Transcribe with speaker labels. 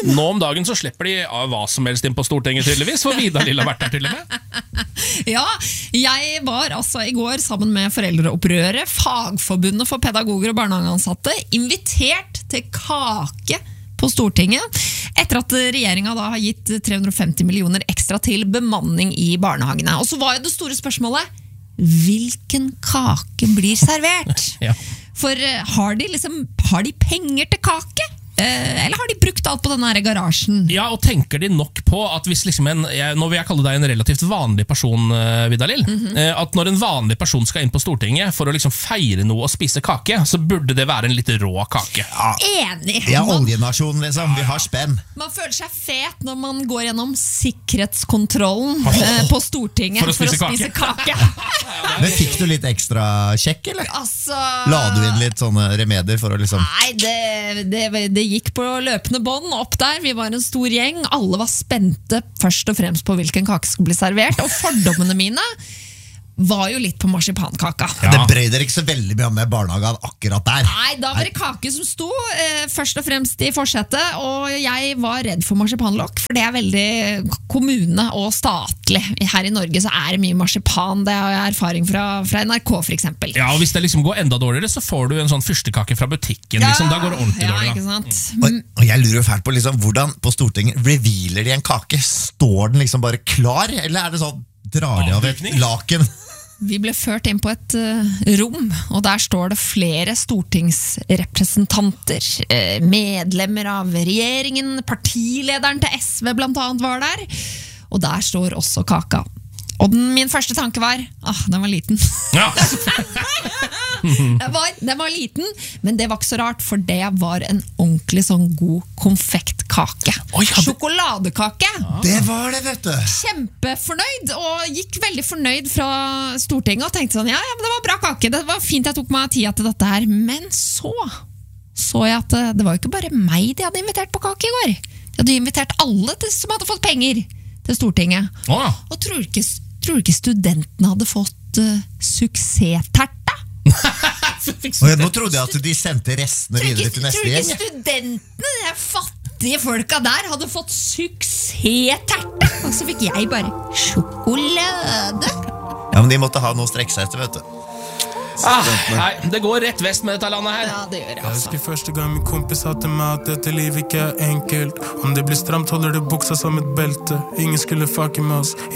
Speaker 1: Nå om dagen så slipper de av hva som helst inn på Stortinget tydeligvis, for Vidar Lill har vært der til og med.
Speaker 2: Ja, jeg var altså i går sammen med Foreldreopprøret, Fagforbundet for pedagoger og barnehageansatte, invitert til kake på Stortinget, etter at regjeringen da har gitt 350 millioner ekstra til bemanning i barnehagene. Og så var jo det store spørsmålet, hvilken kake blir servert?
Speaker 1: Ja.
Speaker 2: For har de penger til kake? Eller har de brukt alt på denne her garasjen?
Speaker 1: Ja, og tenker de nok på at hvis liksom nå vil jeg kalle deg en relativt vanlig person, Vidar Lill, at når en vanlig person skal inn på Stortinget for å liksom feire noe og spise kake, så burde det være en litt rå kake.
Speaker 3: Ja.
Speaker 2: Enig!
Speaker 3: Vi er oljenasjon, liksom. Vi har spenn.
Speaker 2: Man føler seg fet når man går gjennom sikkerhetskontrollen på Stortinget for å spise kake.
Speaker 3: Men fikk du litt ekstra kjekk, eller?
Speaker 2: Altså,
Speaker 3: La du inn litt sånne remedier for å liksom...
Speaker 2: Nei, det gikk på løpende bånd opp der. Vi var en stor gjeng. Alle var spente først og fremst på hvilken kake skulle bli servert. Og fordommene mine var jo litt på marsipankaka.
Speaker 3: Ja. Det brøy dere ikke så veldig mye om med barnehagen akkurat der.
Speaker 2: Nei, da var det kake som sto først og fremst i forsetet, og jeg var redd for marsipanlokk, for det er veldig kommune og statlig. Her i Norge så er det mye marsipan, det har jeg erfaring fra NRK for eksempel.
Speaker 1: Ja, og hvis det liksom går enda dårligere, så får du en sånn fyrstekake fra butikken, liksom. Da går det ordentlig dårlig.
Speaker 2: Ja, ikke sant?
Speaker 3: Og jeg lurer jo fælt på liksom, hvordan på Stortinget revealer de en kake? Står den liksom bare klar, eller er det sånn, drar de av et laken?
Speaker 2: Vi ble ført inn på et rom, og der står det flere stortingsrepresentanter, medlemmer av regjeringen, partilederen til SV blant annet var der, og der står også kaka. Og min første tanke var, den var liten.
Speaker 1: Ja.
Speaker 2: Den var liten, men det var ikke så rart, for det var en ordentlig sånn god konfektkake. Sjokoladekake.
Speaker 3: Det var det, vet du.
Speaker 2: Kjempefornøyd, og gikk veldig fornøyd fra Stortinget, og tenkte sånn, ja, men det var bra kake, det var fint jeg tok meg tida til dette her. Men så jeg at det var jo ikke bare meg de hadde invitert på kake i går. De hadde invitert alle som hadde fått penger til Stortinget. Og tror du ikke studentene hadde fått suksessterta?
Speaker 3: Nå trodde jeg at de sendte restene videre til neste gjeng.
Speaker 2: Tror ikke studentene, de fattige folka der, hadde fått suksessterta? Og så fikk jeg bare sjokolade.
Speaker 3: Ja, men de måtte ha noe å strekke seg etter, vet du.
Speaker 1: Nei, det går rett vest med dette landet her.
Speaker 2: Ja, det gjør det,
Speaker 4: Jeg husker første gang min kompis sa til meg at dette liv ikke er enkelt. Om det blir stramt holder det buksa som et belte. Ingen skulle fucke med oss.